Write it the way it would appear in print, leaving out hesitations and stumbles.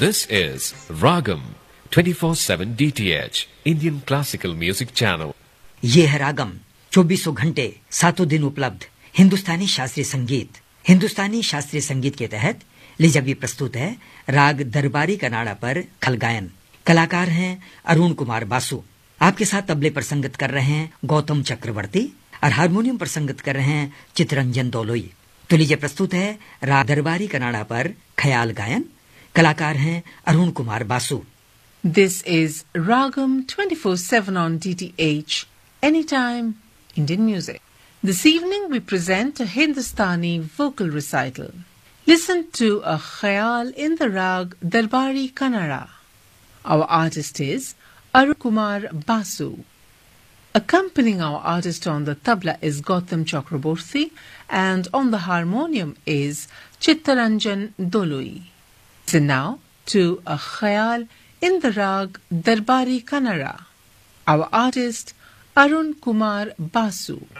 This is Ragam 24/7 DTH Indian Classical Music Channel. ये है रागम 2400 घंटे 7 दिन उपलब्ध हिंदुस्तानी शास्त्रीय संगीत। हिंदुस्तानी शास्त्रीय संगीत के तहत लीजिए अभी प्रस्तुत है राग दरबारी कनाडा पर खल गायन। कलाकार हैं अरुण कुमार बासु। आपके साथ तबले पर संगत कर रहे हैं गौतम चक्रवर्ती और हारमोनियम पर संगत कर रहे हैं चितरंजन दोलोई। तो लीजिए प्रस्तुत है राग दरबारी कनाडा पर ख्याल गायन। कलाकार हैं Arun Kumar Basu. This is Ragam 24/7 on DTH, anytime Indian music. This evening we present a Hindustani vocal recital. Listen to a khayal in the rag Darbari Kannada. Our artist is Arun Kumar Basu. Accompanying our artist on the tabla is Gautam Chakraborty and on the harmonium is Chittaranjan Doloi. Listen now to a khayal in the rag Darbari Kannada. Our artist Arun Kumar Basu.